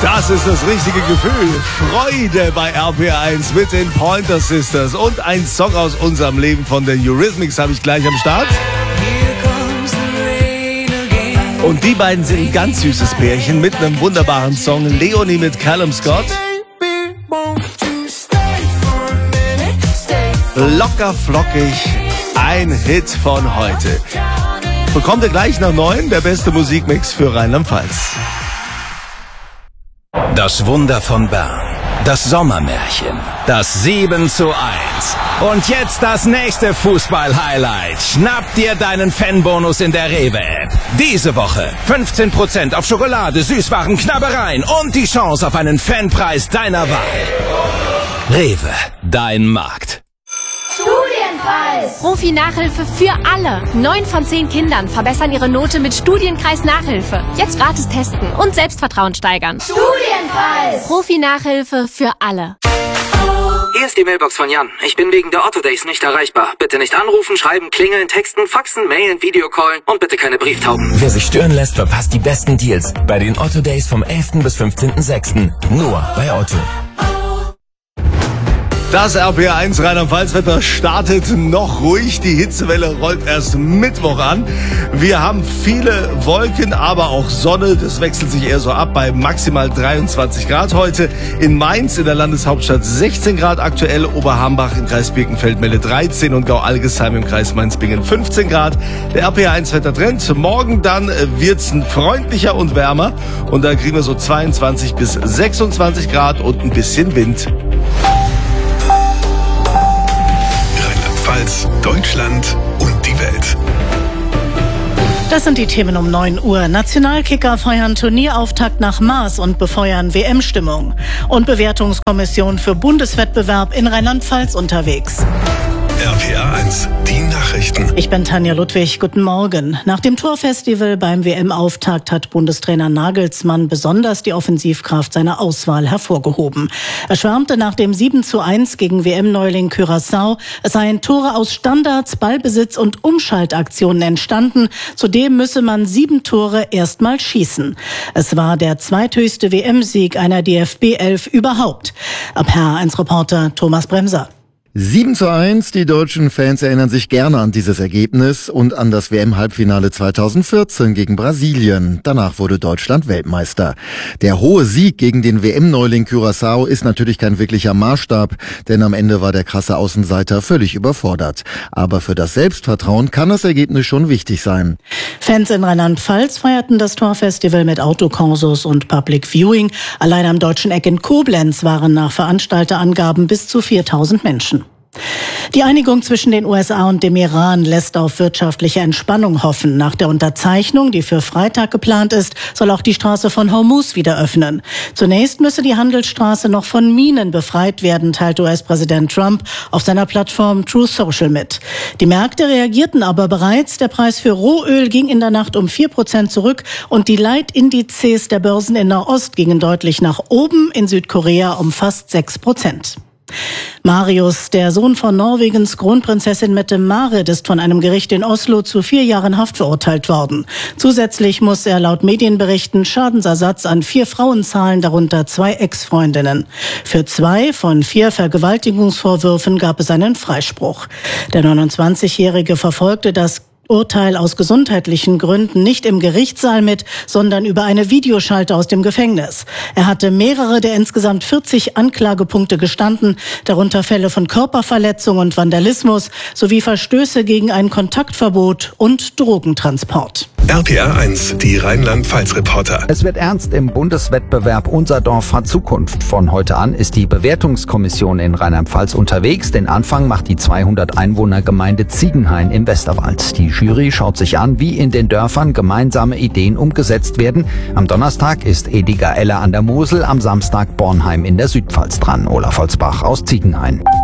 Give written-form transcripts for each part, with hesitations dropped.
Das ist das richtige Gefühl. Freude bei RPR1 mit den Pointer Sisters. Und ein Song aus unserem Leben von den Eurythmics habe ich gleich am Start. Und die beiden sind ein ganz süßes Pärchen mit einem wunderbaren Song. Leonie mit Callum Scott. Locker flockig, ein Hit von heute. Bekommt ihr gleich nach 9, der beste Musikmix für Rheinland-Pfalz. Das Wunder von Bern, das Sommermärchen, das 7:1 und jetzt das nächste Fußball-Highlight. Schnapp dir deinen Fanbonus in der Rewe-App. Diese Woche 15% auf Schokolade, Süßwaren, Knabbereien und die Chance auf einen Fanpreis deiner Wahl. Rewe, dein Markt. Studienkreis! Profi-Nachhilfe für alle. 9 von 10 Kindern verbessern ihre Note mit Studienkreis-Nachhilfe. Jetzt gratis testen und Selbstvertrauen steigern. Studienkreis! Profi-Nachhilfe für alle. Hier ist die Mailbox von Jan. Ich bin wegen der Otto Days nicht erreichbar. Bitte nicht anrufen, schreiben, klingeln, texten, faxen, mailen, Videocallen und bitte keine Brieftauben. Wer sich stören lässt, verpasst die besten Deals bei den Otto Days vom 11. bis 15.06. Nur bei Otto. Das RPR1 Rheinland-Pfalz-Wetter startet noch ruhig. Die Hitzewelle rollt erst Mittwoch an. Wir haben viele Wolken, aber auch Sonne. Das wechselt sich eher so ab bei maximal 23 Grad heute. In Mainz, in der Landeshauptstadt 16 Grad aktuell. Oberhambach im Kreis Birkenfeld-Melle 13 und Gau-Algesheim im Kreis Mainz-Bingen 15 Grad. Der RPR1-Wettertrend. Morgen dann wird's freundlicher und wärmer. Und dann kriegen wir so 22 bis 26 Grad und ein bisschen Wind. Deutschland und die Welt. Das sind die Themen um 9 Uhr. Nationalkicker feiern Turnierauftakt nach Maß und befeuern WM-Stimmung. Und Bewertungskommission für Bundeswettbewerb in Rheinland-Pfalz unterwegs. RPR1, die Nachrichten. Ich bin Tanja Ludwig, guten Morgen. Nach dem Torfestival beim WM-Auftakt hat Bundestrainer Nagelsmann besonders die Offensivkraft seiner Auswahl hervorgehoben. Er schwärmte nach dem 7:1 gegen WM-Neuling Curaçao. Es seien Tore aus Standards, Ballbesitz und Umschaltaktionen entstanden. Zudem müsse man 7 Tore erstmal schießen. Es war der zweithöchste WM-Sieg einer DFB-11 überhaupt. RPR1-Reporter Thomas Bremser. 7:1, die deutschen Fans erinnern sich gerne an dieses Ergebnis und an das WM-Halbfinale 2014 gegen Brasilien. Danach wurde Deutschland Weltmeister. Der hohe Sieg gegen den WM-Neuling Curaçao ist natürlich kein wirklicher Maßstab, denn am Ende war der krasse Außenseiter völlig überfordert. Aber für das Selbstvertrauen kann das Ergebnis schon wichtig sein. Fans in Rheinland-Pfalz feierten das Torfestival mit Autokorsos und Public Viewing. Allein am Deutschen Eck in Koblenz waren nach Veranstalterangaben bis zu 4.000 Menschen. Die Einigung zwischen den USA und dem Iran lässt auf wirtschaftliche Entspannung hoffen. Nach der Unterzeichnung, die für Freitag geplant ist, soll auch die Straße von Hormuz wieder öffnen. Zunächst müsse die Handelsstraße noch von Minen befreit werden, teilte US-Präsident Trump auf seiner Plattform Truth Social mit. Die Märkte reagierten aber bereits. Der Preis für Rohöl ging in der Nacht um 4% zurück und die Leitindizes der Börsen in Nahost gingen deutlich nach oben, in Südkorea um fast 6%. Marius, der Sohn von Norwegens Kronprinzessin Mette-Marit, ist von einem Gericht in Oslo zu 4 Jahren Haft verurteilt worden. Zusätzlich muss er laut Medienberichten Schadensersatz an 4 Frauen zahlen, darunter 2 Ex-Freundinnen. Für 2 von 4 Vergewaltigungsvorwürfen gab es einen Freispruch. Der 29-Jährige verfolgte das Urteil aus gesundheitlichen Gründen nicht im Gerichtssaal mit, sondern über eine Videoschalte aus dem Gefängnis. Er hatte mehrere der insgesamt 40 Anklagepunkte gestanden, darunter Fälle von Körperverletzung und Vandalismus sowie Verstöße gegen ein Kontaktverbot und Drogentransport. RPR1, die Rheinland-Pfalz-Reporter. Es wird ernst im Bundeswettbewerb Unser Dorf hat Zukunft. Von heute an ist die Bewertungskommission in Rheinland-Pfalz unterwegs. Den Anfang macht die 200-Einwohner-Gemeinde Ziegenhain im Westerwald. Die Jury schaut sich an, wie in den Dörfern gemeinsame Ideen umgesetzt werden. Am Donnerstag ist Ediger-Eller an der Mosel, am Samstag Bornheim in der Südpfalz dran. Olaf Holzbach aus Ziegenhain.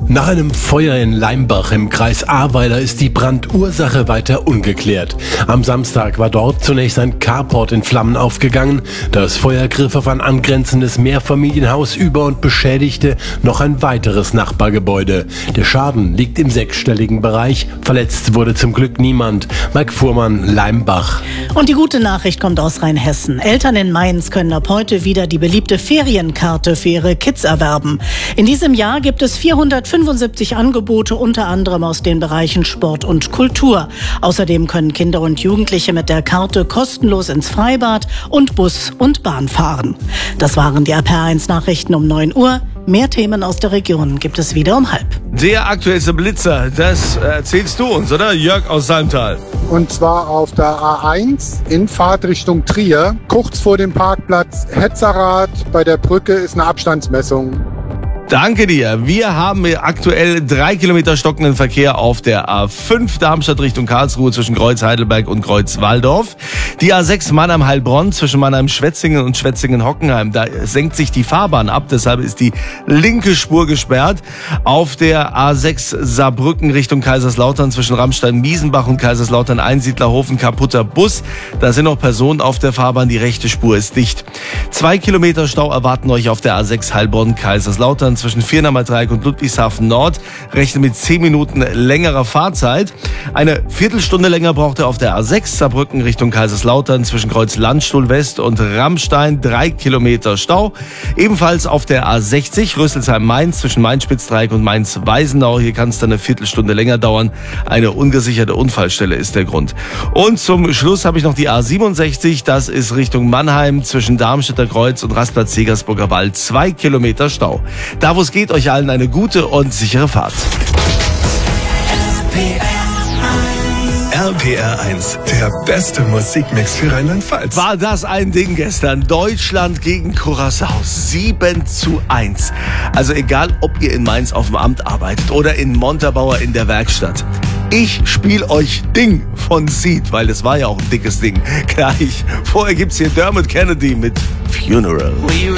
Nach einem Feuer in Leimbach im Kreis Ahrweiler ist die Brandursache weiter ungeklärt. Am Samstag war dort zunächst ein Carport in Flammen aufgegangen. Das Feuer griff auf ein angrenzendes Mehrfamilienhaus über und beschädigte noch ein weiteres Nachbargebäude. Der Schaden liegt im sechsstelligen Bereich. Verletzt wurde zum Glück niemand. Mike Fuhrmann, Leimbach. Und die gute Nachricht kommt aus Rheinhessen. Eltern in Mainz können ab heute wieder die beliebte Ferienkarte für ihre Kids erwerben. In diesem Jahr gibt es 475 Angebote, unter anderem aus den Bereichen Sport und Kultur. Außerdem können Kinder und Jugendliche mit der Karte kostenlos ins Freibad und Bus und Bahn fahren. Das waren die RPR1 Nachrichten um 9 Uhr. Mehr Themen aus der Region gibt es wieder um 12:30. Der aktuellste Blitzer, das erzählst du uns, oder? Jörg aus Salmtal. Und zwar auf der A1 in Fahrtrichtung Trier. Kurz vor dem Parkplatz Hetzerath bei der Brücke ist eine Abstandsmessung. Danke dir. Wir haben aktuell 3 Kilometer stockenden Verkehr auf der A5 Darmstadt Richtung Karlsruhe zwischen Kreuz Heidelberg und Kreuz Walldorf. Die A6 Mannheim-Heilbronn zwischen Mannheim-Schwetzingen und Schwetzingen-Hockenheim. Da senkt sich die Fahrbahn ab, deshalb ist die linke Spur gesperrt. Auf der A6 Saarbrücken Richtung Kaiserslautern zwischen Ramstein-Miesenbach und Kaiserslautern-Einsiedlerhofen kaputter Bus. Da sind noch Personen auf der Fahrbahn, die rechte Spur ist dicht. 2 Kilometer Stau erwarten euch auf der A6 Heilbronn-Kaiserslautern zwischen Viernamer Dreieck und Ludwigshafen Nord. Rechnet mit 10 Minuten längerer Fahrzeit. Eine Viertelstunde länger braucht ihr auf der A6 Saarbrücken Richtung Kaiserslautern zwischen Kreuz Landstuhl West und Rammstein. 3 Kilometer Stau. Ebenfalls auf der A60 Rüsselsheim-Mainz zwischen Mainz-Spitzdreieck und Mainz-Weisenau. Hier kann es dann eine Viertelstunde länger dauern. Eine ungesicherte Unfallstelle ist der Grund. Und zum Schluss habe ich noch die A67. Das ist Richtung Mannheim zwischen Darmstädter Kreuz und Rastplatz-Segersburger Wald. 2 Kilometer Stau. Da, wo es geht, euch allen eine gute und sichere Fahrt. RPR1, der beste Musikmix für Rheinland-Pfalz. War das ein Ding gestern? Deutschland gegen Curaçao. 7:1. Also egal, ob ihr in Mainz auf dem Amt arbeitet oder in Montabaur in der Werkstatt. Ich spiel euch Ding von Seed, weil das war ja auch ein dickes Ding. Gleich. Vorher gibt's hier Dermot Kennedy mit Funeral.